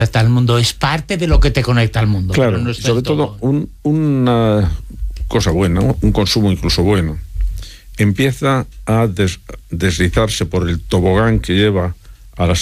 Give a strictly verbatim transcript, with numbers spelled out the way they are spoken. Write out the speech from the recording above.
Conecta al mundo, es parte de lo que te conecta al mundo. Claro, no sobre todo, todo un, una cosa buena, un consumo incluso bueno, empieza a des, deslizarse por el tobogán que lleva